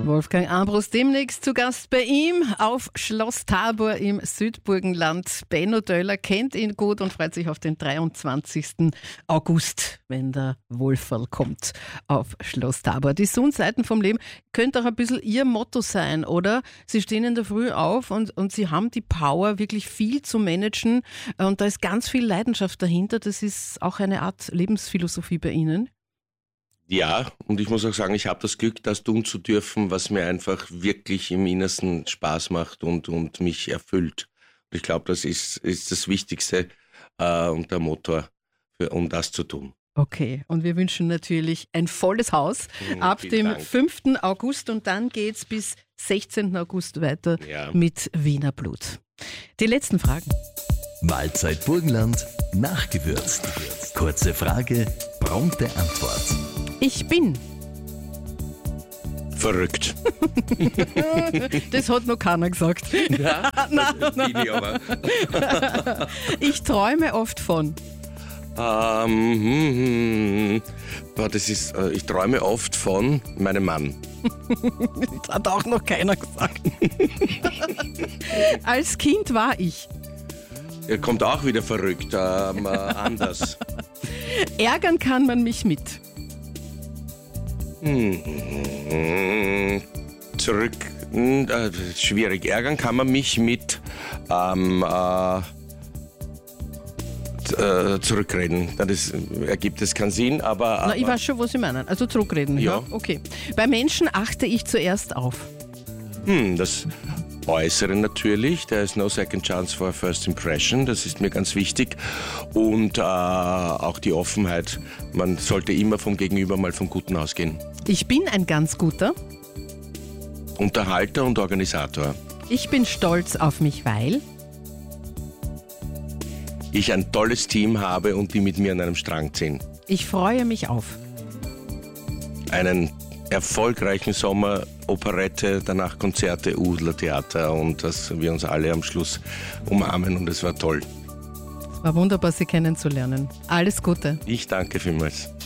Wolfgang Ambros demnächst zu Gast bei ihm auf Schloss Tabor im Südburgenland. Benno Döller kennt ihn gut und freut sich auf den 23. August, wenn der Wolferl kommt auf Schloss Tabor. Die Sonnenseiten vom Leben könnte auch ein bisschen Ihr Motto sein, oder? Sie stehen in der Früh auf und Sie haben die Power, wirklich viel zu managen und da ist ganz viel Leidenschaft dahinter. Das ist auch eine Art Lebensphilosophie bei Ihnen. Ja, und ich muss auch sagen, ich habe das Glück, das tun zu dürfen, was mir einfach wirklich im Innersten Spaß macht und mich erfüllt. Und ich glaube, das ist das Wichtigste und der Motor, um das zu tun. Okay, und wir wünschen natürlich ein volles Haus ab dem Dank. 5. August und dann geht's bis 16. August weiter mit Wiener Blut. Die letzten Fragen. Mahlzeit Burgenland, nachgewürzt. Kurze Frage, prompte Antwort. Ich bin. Verrückt. Das hat noch keiner gesagt. Ja, bin ich aber. Ich träume oft von. Ich träume oft von meinem Mann. Das hat auch noch keiner gesagt. Als Kind war ich. Er kommt auch wieder verrückt, anders. Ärgern kann man mich mit. Schwierig. Ärgern kann man mich mit zurückreden. Das ergibt es keinen Sinn, aber... Ich weiß schon, was Sie meinen. Also zurückreden. Ja. Okay. Bei Menschen achte ich zuerst auf. Das Äußere natürlich. There is no second chance for a first impression. Das ist mir ganz wichtig. Und auch die Offenheit. Man sollte immer vom Gegenüber mal vom Guten ausgehen. Ich bin ein ganz guter. Unterhalter und Organisator. Ich bin stolz auf mich, weil... ich ein tolles Team habe und die mit mir an einem Strang ziehen. Ich freue mich auf. Einen erfolgreichen Sommer, Operette, danach Konzerte, Udler-Theater und dass wir uns alle am Schluss umarmen und es war toll. Es war wunderbar, Sie kennenzulernen. Alles Gute. Ich danke vielmals.